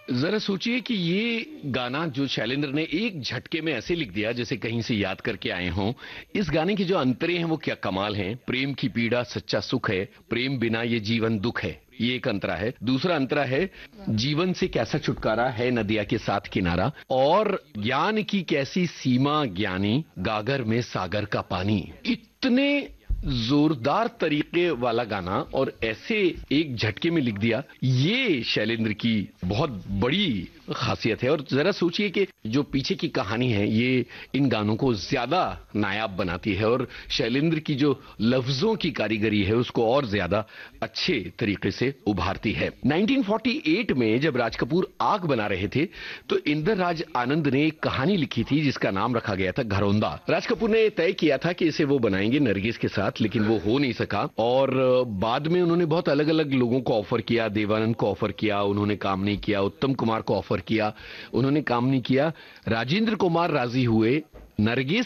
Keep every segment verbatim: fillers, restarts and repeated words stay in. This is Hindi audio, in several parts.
जरा सोचिए कि ये गाना जो शैलेंद्र ने एक झटके में ऐसे लिख दिया जैसे कहीं से याद करके आए हों। इस गाने के जो अंतरे हैं वो क्या कमाल हैं। प्रेम की पीड़ा सच्चा सुख है, प्रेम बिना ये जीवन दुख है, ये एक अंतरा है। दूसरा अंतरा है जीवन से कैसा छुटकारा है नदिया के साथ किनारा, और ज्ञान की कैसी सीमा ज्ञानी, गागर में सागर का पानी। इतने जोरदार तरीके वाला गाना और ऐसे एक झटके में लिख दिया, ये शैलेंद्र की बहुत बड़ी खासियत है। और जरा सोचिए कि जो पीछे की कहानी है ये इन गानों को ज्यादा नायाब बनाती है और शैलेंद्र की जो लफ्जों की कारीगरी है उसको और ज्यादा अच्छे तरीके से उभारती है। उन्नीस सौ अड़तालीस में जब राज कपूर आग बना रहे थे तो इंदर राज आनंद ने एक कहानी लिखी थी जिसका नाम रखा गया था घरौंदा। राज कपूर ने तय किया था कि इसे वो बनाएंगे नरगिस के साथ, लेकिन वो हो नहीं सका और बाद में उन्होंने बहुत अलग अलग लोगों को ऑफर किया। देवानंद को ऑफर किया, उन्होंने काम नहीं किया। उत्तम कुमार को ऑफर किया, उन्होंने काम नहीं किया। राजेंद्र कुमार राजी हुए, नरगिस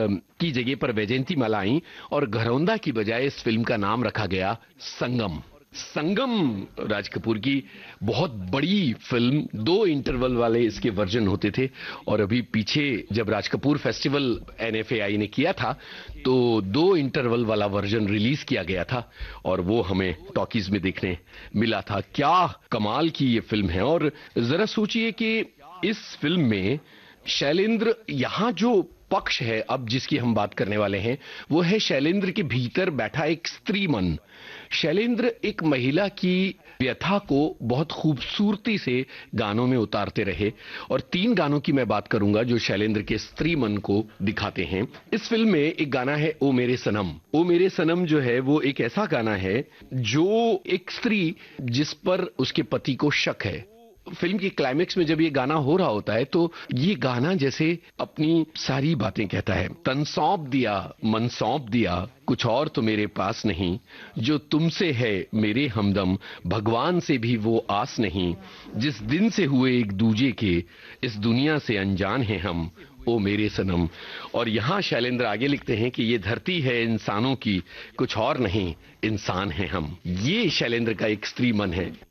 की जगह पर वैजयंती माला आई और घरौंदा की बजाय इस फिल्म का नाम रखा गया संगम। संगम राज कपूर की बहुत बड़ी फिल्म, दो इंटरवल वाले इसके वर्जन होते थे। और अभी पीछे जब Raj Kapoor festival N F A आई ने किया था तो दो इंटरवल वाला वर्जन रिलीज किया गया था और वो हमें टॉकीज में देखने मिला था। क्या कमाल की ये फिल्म है। और जरा सोचिए कि इस फिल्म में शैलेंद्र, यहां जो पक्ष है अब जिसकी हम बात करने वाले हैं वो है शैलेंद्र के भीतर बैठा एक स्त्री मन। शैलेंद्र एक महिला की व्यथा को बहुत खूबसूरती से गानों में उतारते रहे और तीन गानों की मैं बात करूंगा जो शैलेंद्र के स्त्री मन को दिखाते हैं। इस फिल्म में एक गाना है ओ मेरे सनम। ओ मेरे सनम जो है वो एक ऐसा गाना है जो एक स्त्री जिस पर उसके पति को शक है, फिल्म की क्लाइमेक्स में जब ये गाना हो रहा होता है तो ये गाना जैसे अपनी सारी बातें कहता है। तन सौंप दिया, मन सौंप दिया, कुछ और तो मेरे पास नहीं, जो तुमसे है मेरे हमदम, भगवान से भी वो आस नहीं, जिस दिन से हुए एक दूजे के, इस दुनिया से अनजान हैं हम, ओ मेरे सनम। और यहां शैलेंद्र आगे लिखते हैं कि ये धरती है इंसानों की, कुछ और नहीं, इंसान हैं हम। ये शैलेंद्र का एक स्त्री मन है।